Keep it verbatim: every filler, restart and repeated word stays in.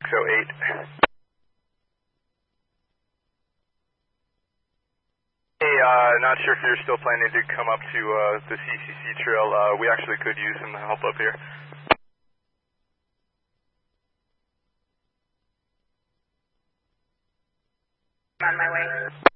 oh eight. Hey, uh, not sure if you're still planning to come up to uh, the C C C trail. Uh, we actually could use some help up here. On my way.